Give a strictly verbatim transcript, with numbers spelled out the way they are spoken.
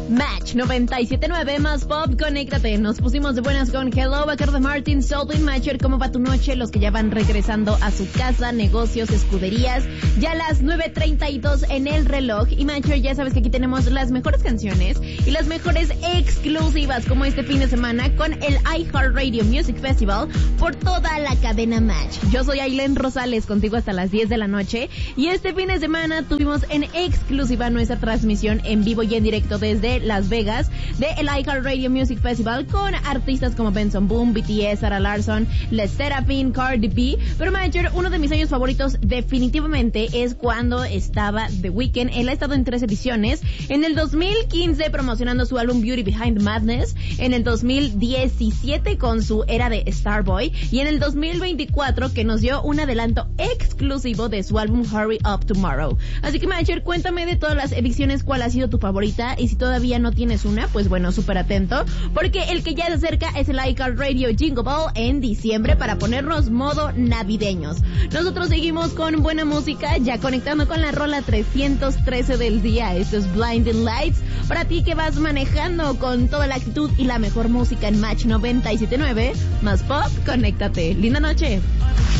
Match noventa y siete punto nueve más pop, conéctate. Nos pusimos de buenas con Hello, Bacar de Martin, Soulful Matcher. ¿Cómo va tu noche? Los que ya van regresando a su casa, negocios, escuderías. Ya las nueve treinta y dos en el reloj. Y Matcher, ya sabes que aquí tenemos las mejores canciones y las mejores exclusivas, como este fin de semana con el iHeartRadio Music Festival por toda la cadena Match. Yo soy Ailén Rosales, contigo hasta las diez de la noche. Y este fin de semana tuvimos en exclusiva nuestra transmisión en vivo y en directo desde Las Vegas de el iHeartRadio Music Festival con artistas como Benson Boone, B T S, Sarah Larson, Les Seraphine, Cardi B. Pero Manager, uno de mis años favoritos definitivamente es cuando estaba The Weeknd. Él ha estado en tres ediciones. En el dos mil quince promocionando su álbum Beauty Behind Madness, en el dos mil diecisiete con su era de Starboy y en el dos mil veinticuatro que nos dio un adelanto exclusivo de su álbum Hurry Up Tomorrow. Así que Manager, cuéntame de todas las ediciones cuál ha sido tu favorita y si todavía no tienes una, pues bueno, súper atento, porque el que ya se acerca es el iHeartRadio Jingle Ball en diciembre para ponernos modo navideños. Nosotros seguimos con buena música, ya conectando con la rola trescientos trece del día. Esto es Blinding Lights, para ti que vas manejando con toda la actitud y la mejor música en Match noventa y siete punto nueve, más pop, conéctate. Linda noche.